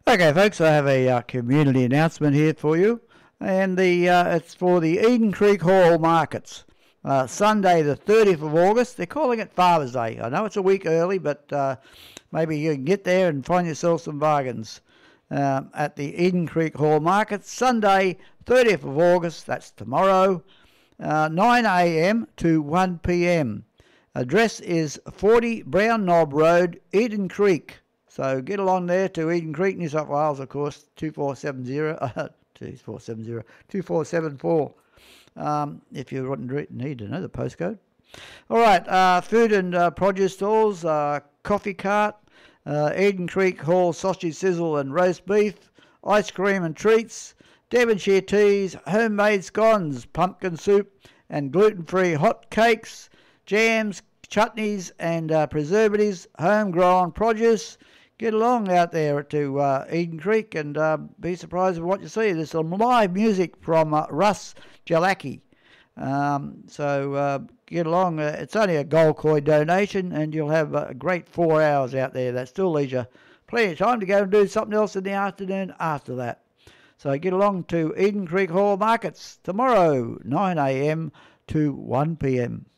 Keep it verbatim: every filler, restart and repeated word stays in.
Okay, folks, I have a uh, community announcement here for you, and the uh, it's for the Eden Creek Hall Markets. Uh, Sunday, the thirtieth of August. They're calling it Father's Day. I know it's a week early, but uh, maybe you can get there and find yourself some bargains um, at the Eden Creek Hall Market. Sunday, thirtieth of August. That's tomorrow, uh, nine a m to one p m Address is forty Brown Knob Road, Eden Creek. So get along there to Eden Creek, New South Wales, of course, two four seven zero, uh, two four seven zero, two four seven four, um, if you need to know the postcode. All right, uh, food and uh, produce stalls, uh, coffee cart, uh, Eden Creek Hall sausage sizzle and roast beef, ice cream and treats, Devonshire teas, homemade scones, pumpkin soup and gluten-free hot cakes, jams, chutneys and uh, preservatives, homegrown produce. Get along out there to uh, Eden Creek and uh, be surprised with what you see. There's some live music from uh, Russ Jalaki. Um, so uh, get along. Uh, it's only a gold coin donation and you'll have a great four hours out there. That still leaves you plenty of time to go and do something else in the afternoon after that. So get along to Eden Creek Hall Markets tomorrow, nine a m to one p m